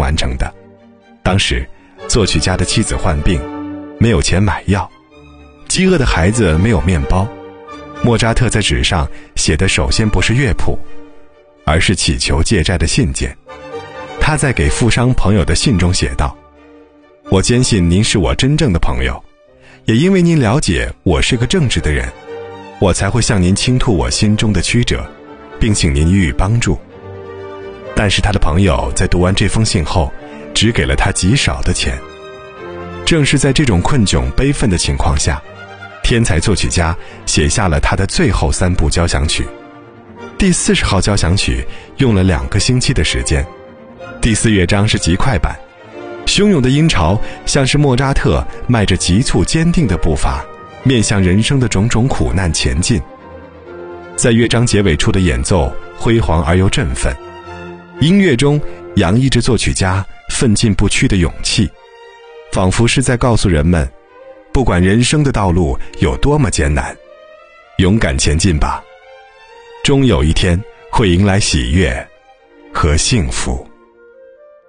完成的。当时作曲家的妻子患病，没有钱买药，饥饿的孩子没有面包。莫扎特在纸上写的首先不是乐谱，而是祈求借债的信件。他在给富商朋友的信中写道：我坚信您是我真正的朋友，也因为您了解我是个正直的人，我才会向您倾吐我心中的曲折，并请您予以帮助。但是他的朋友在读完这封信后，只给了他极少的钱。正是在这种困窘悲愤的情况下，天才作曲家写下了他的最后3部交响曲。第40号交响曲用了2个星期的时间，第4乐章是极快板，汹涌的音潮像是莫扎特迈着急促坚定的步伐，面向人生的种种苦难前进。在乐章结尾处的演奏辉煌而又振奋，音乐中洋溢着作曲家奋进不屈的勇气，仿佛是在告诉人们，不管人生的道路有多么艰难，勇敢前进吧，终有一天会迎来喜悦和幸福。